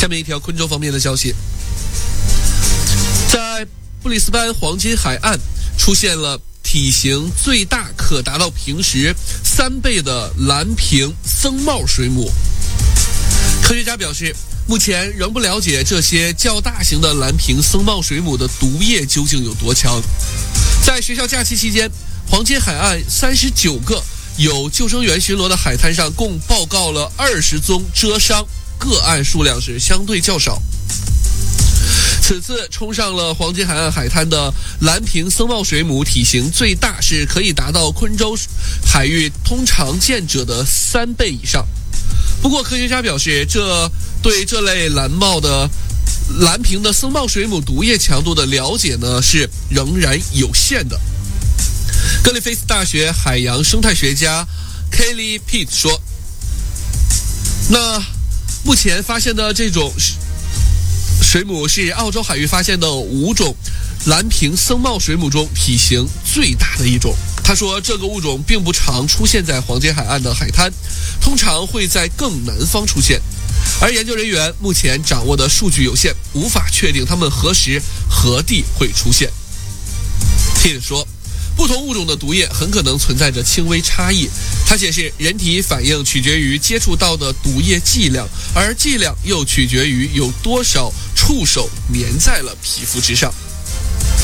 下面一条昆州方面的消息，在布里斯班黄金海岸出现了体型最大可达到平时3倍的蓝瓶僧帽水母。科学家表示，目前仍不了解这些较大型的蓝瓶僧帽水母的毒液究竟有多强。在学校假期期间，黄金海岸39个有救生员巡逻的海滩上共报告了20宗蛰伤，个案数量是相对较少。此次冲上了黄金海岸海滩的蓝瓶僧帽水母体型最大，是可以达到昆州海域通常见者的3倍以上。不过科学家表示，对这类蓝瓶的僧帽水母毒液强度的了解呢是仍然有限的。格里菲斯大学海洋生态学家 Kelly Pitt 说，那目前发现的这种水母是澳洲海域发现的5种蓝瓶僧帽水母中体型最大的一种。他说，这个物种并不常出现在黄金海岸的海滩，通常会在更南方出现，而研究人员目前掌握的数据有限，无法确定它们何时何地会出现。Pitt 说，不同物种的毒液很可能存在着轻微差异。他解释，人体反应取决于接触到的毒液剂量，而剂量又取决于有多少触手粘在了皮肤之上。